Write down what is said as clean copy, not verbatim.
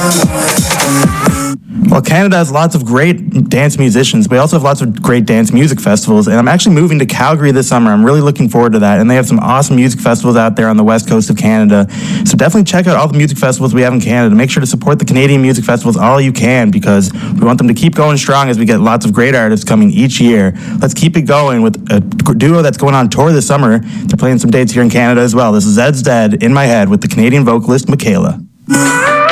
Well, Canada has lots of great dance musicians, but we also have lots of great dance music festivals. And I'm actually moving to Calgary this summer. I'm really looking forward to that. And they have some awesome music festivals out there on the west coast of Canada. So definitely check out all the music festivals we have in Canada. Make sure to support the Canadian music festivals all you can, because we want them to keep going strong as we get lots of great artists coming each year. Let's keep it going with a duo that's going on tour this summer. They're playing some dates here in Canada as well. This is Zed's Dead in My Head with the Canadian vocalist Michaela.